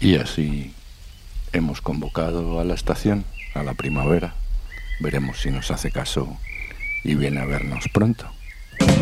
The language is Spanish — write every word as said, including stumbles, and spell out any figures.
Y así hemos convocado a la estación, a la primavera. Veremos si nos hace caso y viene a vernos pronto.